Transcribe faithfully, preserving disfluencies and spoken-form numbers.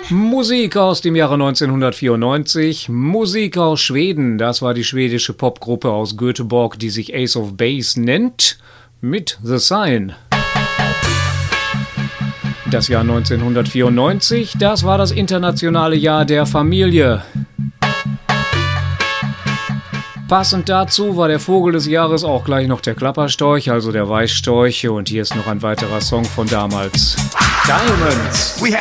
Musik aus dem Jahre neunzehnhundertvierundneunzig, Musik aus Schweden, das war die schwedische Popgruppe aus Göteborg, die sich Ace of Base nennt, mit The Sign. Das Jahr neunzehnhundertvierundneunzig, das war das internationale Jahr der Familie. Passend dazu war der Vogel des Jahres auch gleich noch der Klapperstorch, also der Weißstorch. Und hier ist noch ein weiterer Song von damals. Diamonds.